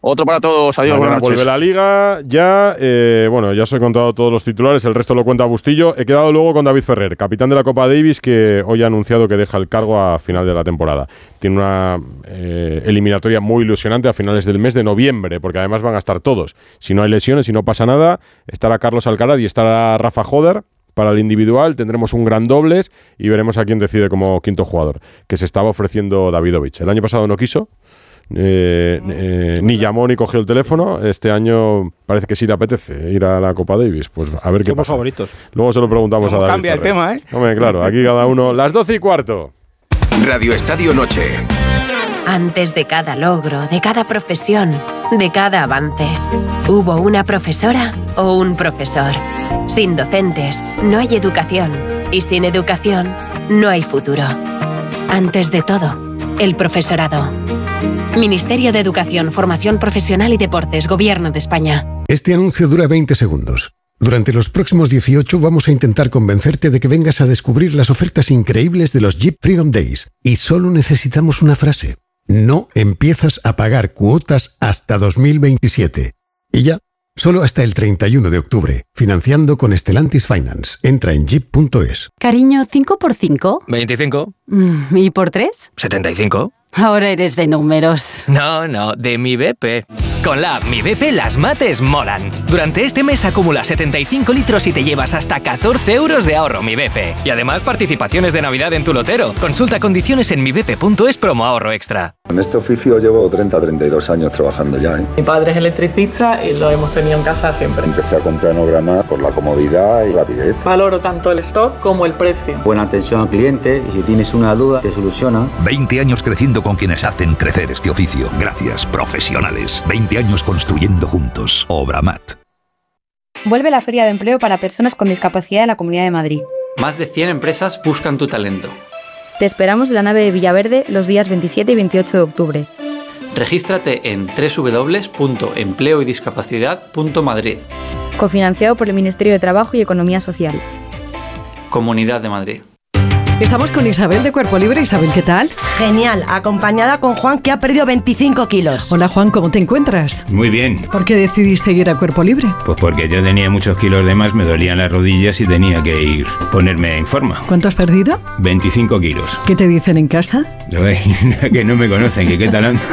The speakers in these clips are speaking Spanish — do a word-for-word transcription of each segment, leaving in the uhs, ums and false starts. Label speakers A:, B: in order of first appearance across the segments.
A: Otro para todos, adiós,
B: Mañana
A: buenas noches.
B: vuelve la Liga, ya, eh, bueno, ya os he contado todos los titulares, el resto lo cuenta Bustillo. He quedado luego con David Ferrer, capitán de la Copa Davis, que hoy ha anunciado que deja el cargo a final de la temporada. Tiene una eh, eliminatoria muy ilusionante a finales del mes de noviembre, porque además van a estar todos. Si no hay lesiones, si no pasa nada, estará Carlos Alcaraz y estará Rafa Joder. Para el individual tendremos un gran dobles y veremos a quién decide como quinto jugador, que se estaba ofreciendo Davidovich. El año pasado no quiso. Eh, eh, ni llamó ni cogió el teléfono. Este año parece que sí le apetece ir a la Copa Davis. Pues a ver qué
C: Somos
B: pasa.
C: favoritos.
B: Luego se lo preguntamos
C: ¿Cómo
B: a David
C: cambia el
B: Ferrer.
C: tema, eh?
B: Hombre, claro, aquí cada uno. Las doce y cuarto.
D: Radio Estadio Noche.
E: Antes de cada logro, de cada profesión, de cada avance, hubo una profesora o un profesor. Sin docentes no hay educación y sin educación no hay futuro. Antes de todo, el profesorado. Ministerio de Educación, Formación Profesional y Deportes, Gobierno de España.
F: Este anuncio dura veinte segundos. Durante los próximos dieciocho vamos a intentar convencerte de que vengas a descubrir las ofertas increíbles de los Jeep Freedom Days. Y solo necesitamos una frase. No empiezas a pagar cuotas hasta dos mil veintisiete. Y ya, solo hasta el treinta y uno de octubre. Financiando con Stellantis Finance. Entra en jeep punto es.
G: Cariño, ¿cinco por cinco?
H: veinticinco.
G: Mm, ¿Y por tres?
H: setenta y cinco.
G: Ahora eres de números.
H: No, no, de mi B P. Con la app Mi B P las mates molan. Durante este mes acumula setenta y cinco litros y te llevas hasta catorce euros de ahorro Mi B P. Y además participaciones de Navidad en tu lotero. Consulta condiciones en mi b p punto es promo ahorro extra.
I: En este oficio llevo treinta a treinta y dos años trabajando ya, ¿eh?
J: Mi padre es electricista y lo hemos tenido en casa siempre.
I: Empecé a comprar Enograma por la comodidad y rapidez.
J: Valoro tanto el stock como el precio.
K: Buena atención al cliente y si tienes una duda te soluciona.
L: veinte años creciendo con quienes hacen crecer este oficio. Gracias, profesionales. veinte años construyendo juntos. Obramat.
M: Vuelve la Feria de Empleo para Personas con Discapacidad en la Comunidad de Madrid.
N: Más de cien empresas buscan tu talento.
M: Te esperamos en la nave de Villaverde los días veintisiete y veintiocho de octubre.
N: Regístrate en doble u doble u doble u punto empleo y discapacidad punto madrid.
M: Cofinanciado por el Ministerio de Trabajo y Economía Social.
N: Comunidad de Madrid.
O: Estamos con Isabel de Cuerpo Libre. Isabel, ¿qué tal?
P: Genial, acompañada con Juan, que ha perdido veinticinco kilos.
O: Hola Juan, ¿cómo te encuentras?
Q: Muy bien.
O: ¿Por qué decidiste ir a Cuerpo Libre?
Q: Pues porque yo tenía muchos kilos de más, me dolían las rodillas y tenía que ir ponerme en forma.
O: ¿Cuánto has perdido?
Q: veinticinco kilos.
O: ¿Qué te dicen en casa?
Q: Ay, que no me conocen, que qué tal ando.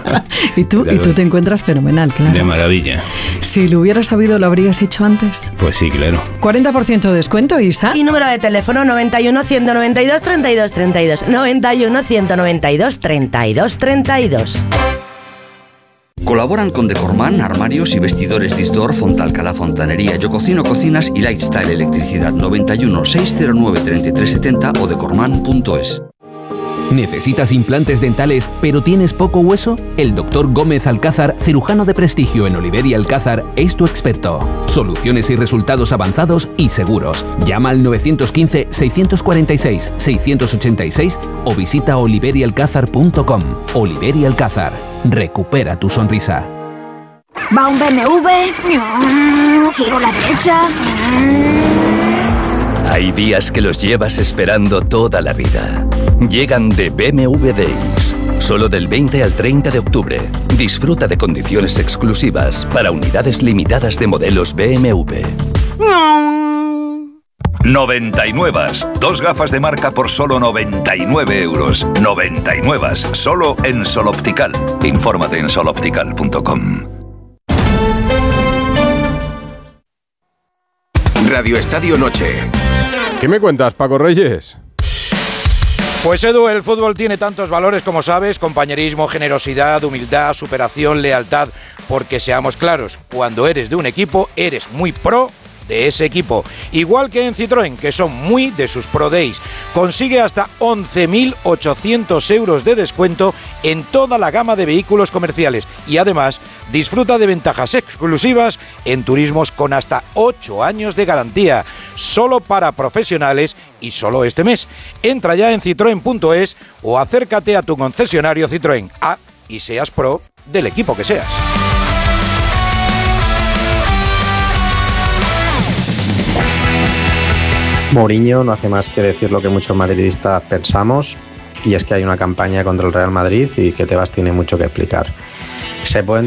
O: y tú, y tú te encuentras fenomenal, claro.
Q: De maravilla.
O: Si lo hubieras sabido, ¿lo habrías hecho antes?
Q: Pues sí, claro.
O: cuarenta por ciento de descuento, Isa.
P: Y número de teléfono noventa y uno, ciento noventa y dos, treinta y dos treinta y dos. noventa y uno, ciento noventa y dos, treinta y dos treinta y dos.
R: Colaboran con Decorman, armarios y vestidores Disdor, Fontalcalá Fontanería, Yo Cocino Cocinas y Lifestyle Electricidad. Noventa y uno, seiscientos nueve, treinta y tres setenta o decorman punto es.
S: ¿Necesitas implantes dentales pero tienes poco hueso? El doctor Gómez Alcázar, cirujano de prestigio en Oliver y Alcázar, es tu experto. Soluciones y resultados avanzados y seguros. Llama al nueve uno cinco, seis cuatro seis, seis ocho seis o visita oliver y alcázar punto com. Oliver y Alcázar. Recupera tu sonrisa.
T: Va un B M W, giro a la derecha.
C: Hay días que los llevas esperando toda la vida. Llegan de B M W Days. Solo del veinte al treinta de octubre. Disfruta de condiciones exclusivas para unidades limitadas de modelos B M W.
L: noventa y nueve. Dos gafas de marca por solo noventa y nueve euros. noventa y nueve. Solo en Sol Optical. Infórmate en sol optical punto com.
D: Radio Estadio Noche.
B: ¿Qué me cuentas, Paco Reyes?
C: Pues Edu, el fútbol tiene tantos valores como sabes: compañerismo, generosidad, humildad, superación, lealtad. Porque seamos claros, cuando eres de un equipo, eres muy pro de ese equipo. Igual que en Citroën, que son muy de sus Pro Days. Consigue hasta once mil ochocientos euros de descuento en toda la gama de vehículos comerciales. Y además, disfruta de ventajas exclusivas en turismos con hasta ocho años de garantía. Solo para profesionales y solo este mes. Entra ya en citroen punto es o acércate a tu concesionario Citroën. Ah, y seas pro del equipo que seas.
D: Mourinho no hace más que decir lo que muchos madridistas pensamos, y es que hay una campaña contra el Real Madrid y que Tebas tiene mucho que explicar. Se pueden